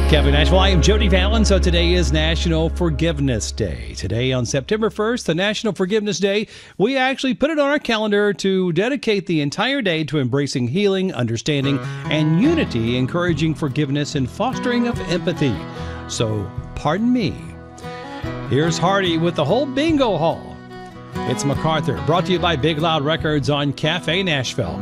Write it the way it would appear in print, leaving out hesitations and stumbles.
Kevin Nashville. I am Jody Fallon. So today is National Forgiveness Day. Today on September 1st, the National Forgiveness Day, we actually put it on our calendar to dedicate the entire day to embracing healing, understanding, and unity, encouraging forgiveness and fostering of empathy. So, pardon me. Here's Hardy with the whole bingo hall. It's MacArthur, brought to you by Big Loud Records on Cafe Nashville.